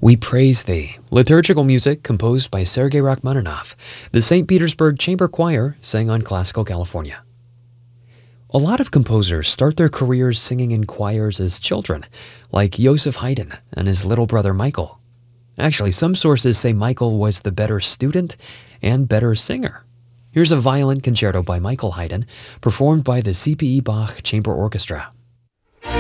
We Praise Thee, liturgical music composed by Sergei Rachmaninoff. The St. Petersburg Chamber Choir sang on Classical California. A lot of composers start their careers singing in choirs as children, like Joseph Haydn and his little brother Michael. Actually, some sources say Michael was the better student and better singer. Here's a violin concerto by Michael Haydn, performed by the C.P.E. Bach Chamber Orchestra.